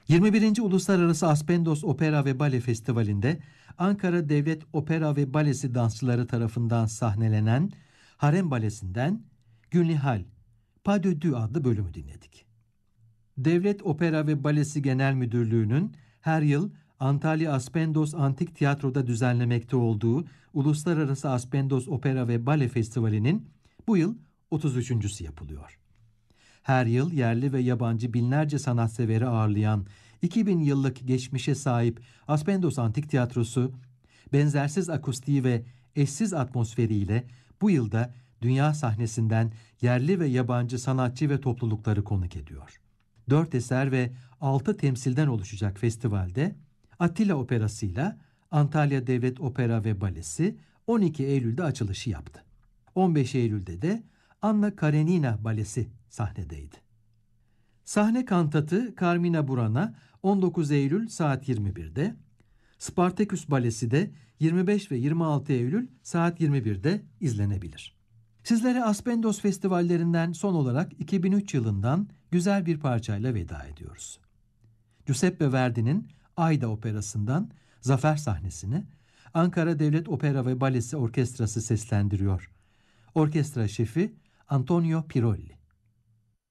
21. Uluslararası Aspendos Opera ve Bale Festivali'nde Ankara Devlet Opera ve Balesi dansçıları tarafından sahnelenen Harem Balesi'nden Günlihal, Pas de Deux adlı bölümü dinledik. Devlet Opera ve Balesi Genel Müdürlüğü'nün her yıl Antalya Aspendos Antik Tiyatro'da düzenlemekte olduğu Uluslararası Aspendos Opera ve Bale Festivali'nin bu yıl 33.'sü yapılıyor. Her yıl yerli ve yabancı binlerce sanatsever'i ağırlayan 2000 yıllık geçmişe sahip Aspendos Antik Tiyatrosu, benzersiz akustiği ve eşsiz atmosferiyle bu yılda dünya sahnesinden yerli ve yabancı sanatçı ve toplulukları konuk ediyor. 4 eser ve 6 temsilden oluşacak festivalde Attila Operası'yla Antalya Devlet Opera ve Balesi 12 Eylül'de açılışı yaptı. 15 Eylül'de de Anna Karenina Balesi sahnedeydi. Sahne kantatı Carmina Burana 19 Eylül saat 21'de, Spartaküs Balesi de 25 ve 26 Eylül saat 21'de izlenebilir. Sizlere Aspendos festivallerinden son olarak 2003 yılından güzel bir parçayla veda ediyoruz. Giuseppe Verdi'nin Aida Operası'ndan Zafer sahnesini Ankara Devlet Opera ve Balesi Orkestrası seslendiriyor. Orkestra şefi Antonio Pirolli.